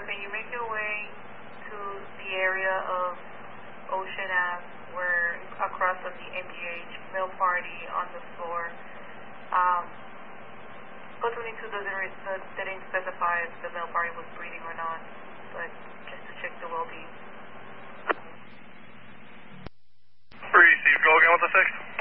can you make your way to the area of Ocean Ave where across from the MGH male party on the floor? Code 22 didn't specify if the male party was breathing or not, but just to check the well-being. Received. Go again with the 6.